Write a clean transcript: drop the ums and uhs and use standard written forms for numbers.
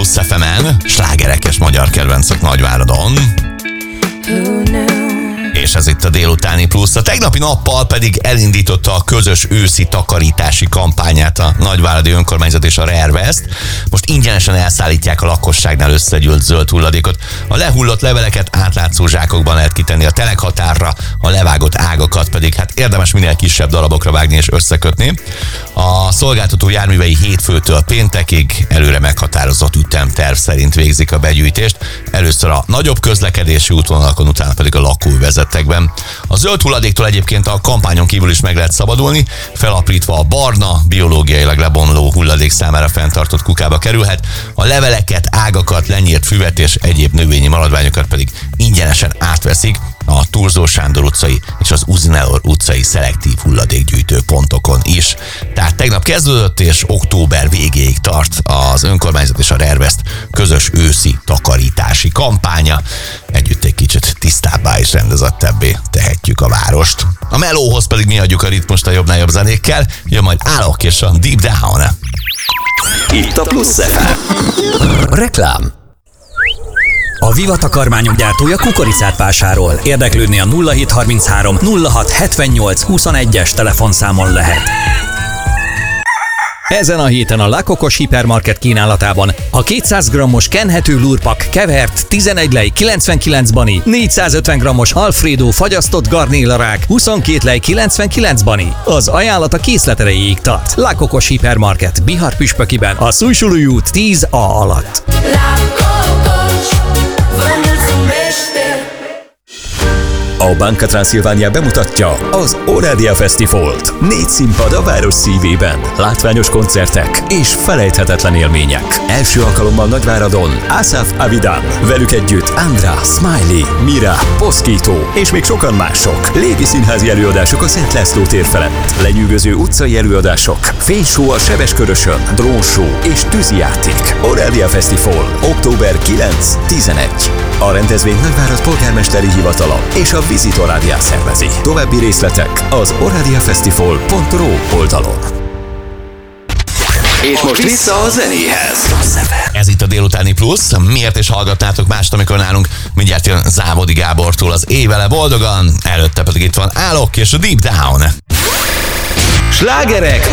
Plusz FM-en, slágerekes magyar kedvencek Nagyváradon. És ez itt a délutáni plusz. A tegnapi nappal pedig elindította a közös őszi takarítási kampányát a Nagyváradi Önkormányzat és a Rare-West. Most ingyenesen elszállítják a lakosságnál összegyűlt zöld hulladékot. A lehullott leveleket átlátszó zsákokban lehet kitenni a telekhatárra, a levágott ágakat pedig érdemes minél kisebb darabokra vágni és összekötni. A szolgáltató járművei hétfőtől péntekig előre meghatározott ütemterv szerint végzik a begyűjtést. Először a nagyobb közlekedési útvonalakon, utána pedig a lakóvezetekben. A zöld hulladéktól egyébként a kampányon kívül is meg lehet szabadulni, felaprítva a barna, biológiailag lebomló hulladék számára fenntartott kukába kerülhet, a leveleket, ágakat, lenyírt füvet és egyéb növényi maradványokat pedig ingyenesen átveszik a Thurzó Sándor utcai és az Uzinelor utcai szelektív hulladékgyűjtő pontokon is. Tehát tegnap kezdődött és október végéig tart az önkormányzat és a Rare-West közös őszi takarítási kampánya. Együtt egy kicsit tisztábbá és rendezettebbé tehetjük a várost. A melóhoz pedig mi adjuk a ritmust a jobbnál jobb zenékkel, jön majd Állok és a Deep Down. Itt a Plusz FM. Reklám. A Viva takarmányok gyártója kukoricát vásárol. Érdeklődni a 0733 06 78 21-es telefonszámon lehet. Ezen a héten a La Cocos hipermarket kínálatában a 200 g-os kenhető lurpak kevert 11 lej 99 bani, 450 g-os Alfredo fagyasztott garnélarák 22 lej 99 bani. Az ajánlat a készlet erejéig tart. La Cocos hipermarket Bihar Püspökiben a Szújsulúi út 10A alatt. A Banca Transilvania bemutatja az Orádia Fesztivált. 4 színpad a város szívében, látványos koncertek és felejthetetlen élmények. Első alkalommal Nagyváradon Asaf Avidan, velük együtt Andra, Smiley, Mira, Poszkító és még sokan mások. Légi színházi előadások a Szent László tér felett, lenyűgöző utcai előadások, fényshow a Sebeskörösön, drónshow és tűzijáték. Orádia Fesztivál, október 9-11. A rendezvény Nagyvárad polgármesteri hivatala és a Visit Orádia szervezi. További részletek az oradiafestival.ro oldalon. És most vissza a zenéhez. Ez itt a délutáni plusz. Miért is hallgatnátok mást, amikor nálunk mindjárt jön Závodi Gábortól az Évele boldogan, előtte pedig itt van Állok és a Deep Down. Slágerek